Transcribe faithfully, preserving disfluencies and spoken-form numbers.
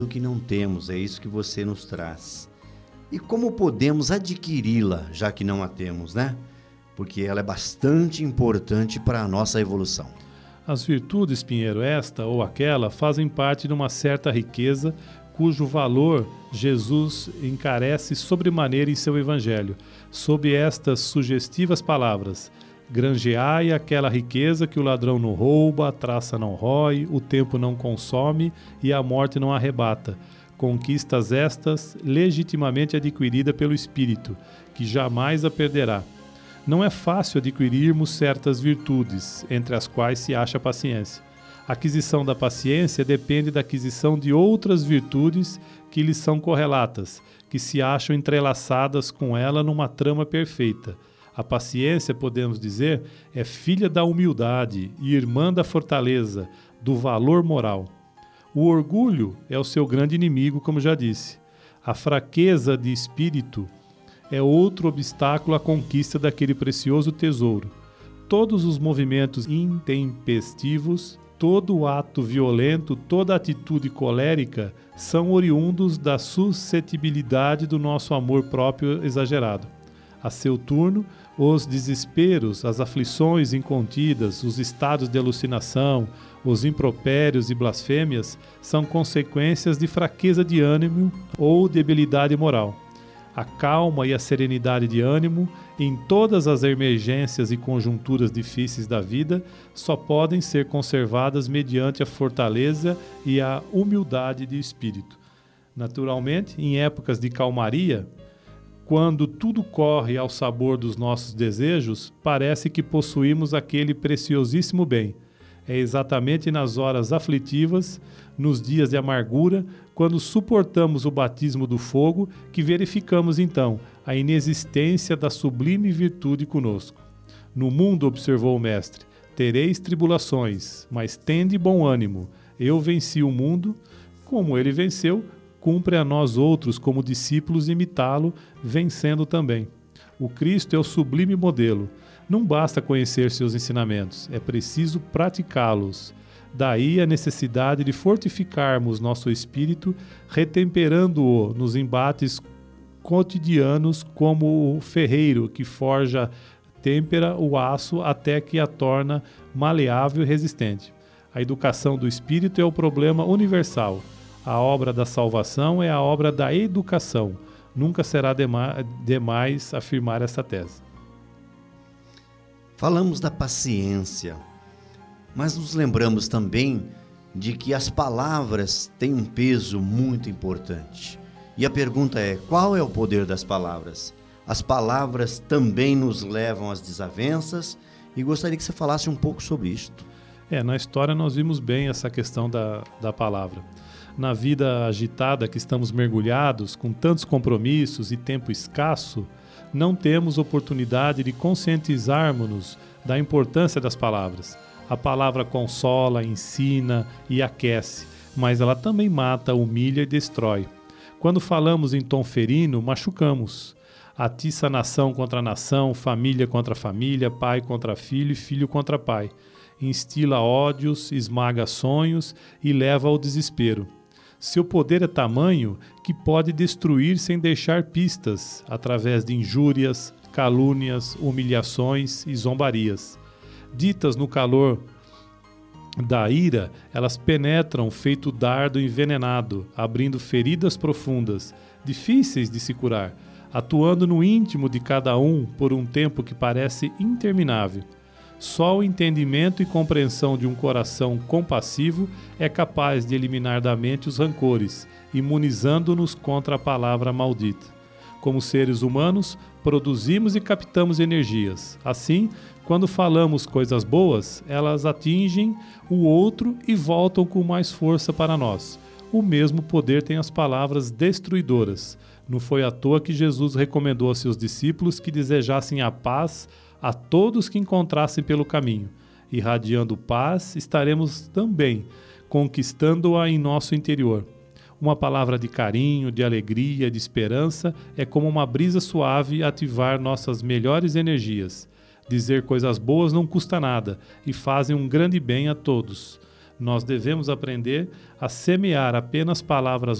do que não temos, é isso que você nos traz. E como podemos adquiri-la, já que não a temos, né? Porque ela é bastante importante para a nossa evolução. As virtudes, Pinheiro, esta ou aquela, fazem parte de uma certa riqueza, cujo valor Jesus encarece sobremaneira em seu Evangelho, sob estas sugestivas palavras: granjeai aquela riqueza que o ladrão não rouba, a traça não rói, o tempo não consome e a morte não arrebata. Conquistas estas legitimamente adquirida pelo Espírito, que jamais a perderá. Não é fácil adquirirmos certas virtudes, entre as quais se acha a paciência. A aquisição da paciência depende da aquisição de outras virtudes que lhes são correlatas, que se acham entrelaçadas com ela numa trama perfeita. A paciência, podemos dizer, é filha da humildade e irmã da fortaleza, do valor moral. O orgulho é o seu grande inimigo, como já disse. A fraqueza de espírito é outro obstáculo à conquista daquele precioso tesouro. Todos os movimentos intempestivos, todo ato violento, toda atitude colérica são oriundos da suscetibilidade do nosso amor próprio exagerado. A seu turno, os desesperos, as aflições incontidas, os estados de alucinação, os impropérios e blasfêmias são consequências de fraqueza de ânimo ou debilidade moral. A calma e a serenidade de ânimo, em todas as emergências e conjunturas difíceis da vida, só podem ser conservadas mediante a fortaleza e a humildade de espírito. Naturalmente, em épocas de calmaria, quando tudo corre ao sabor dos nossos desejos, parece que possuímos aquele preciosíssimo bem. É exatamente nas horas aflitivas, nos dias de amargura, quando suportamos o batismo do fogo, que verificamos então a inexistência da sublime virtude conosco. No mundo, observou o mestre, tereis tribulações, mas tende bom ânimo. Eu venci o mundo, como ele venceu, cumpre a nós outros, como discípulos, imitá-lo, vencendo também. O Cristo é o sublime modelo. Não basta conhecer seus ensinamentos, é preciso praticá-los. Daí a necessidade de fortificarmos nosso espírito, retemperando-o nos embates cotidianos, como o ferreiro que forja, têmpera o aço até que a torna maleável e resistente. A educação do espírito é o problema universal. A obra da salvação é a obra da educação. Nunca será dema- demais afirmar essa tese. Falamos da paciência, mas nos lembramos também de que as palavras têm um peso muito importante. E a pergunta é: qual é o poder das palavras? As palavras também nos levam às desavenças, e gostaria que você falasse um pouco sobre isto. É, na história nós vimos bem essa questão da, da palavra. Na vida agitada que estamos mergulhados, com tantos compromissos e tempo escasso, não temos oportunidade de conscientizarmos-nos da importância das palavras. A palavra consola, ensina e aquece, mas ela também mata, humilha e destrói. Quando falamos em tom ferino, machucamos. Atiça nação contra nação, família contra família, pai contra filho e filho contra pai. Instila ódios, esmaga sonhos e leva ao desespero. Seu poder é tamanho que pode destruir sem deixar pistas, através de injúrias, calúnias, humilhações e zombarias. Ditas no calor da ira, elas penetram feito dardo envenenado, abrindo feridas profundas, difíceis de se curar, atuando no íntimo de cada um por um tempo que parece interminável. Só o entendimento e compreensão de um coração compassivo é capaz de eliminar da mente os rancores, imunizando-nos contra a palavra maldita. Como seres humanos, produzimos e captamos energias. Assim, quando falamos coisas boas, elas atingem o outro e voltam com mais força para nós. O mesmo poder tem as palavras destruidoras. Não foi à toa que Jesus recomendou a seus discípulos que desejassem a paz a todos que encontrassem pelo caminho. Irradiando paz, estaremos também conquistando-a em nosso interior. Uma palavra de carinho, de alegria, de esperança é como uma brisa suave ativar nossas melhores energias. Dizer coisas boas não custa nada e fazem um grande bem a todos. Nós devemos aprender a semear apenas palavras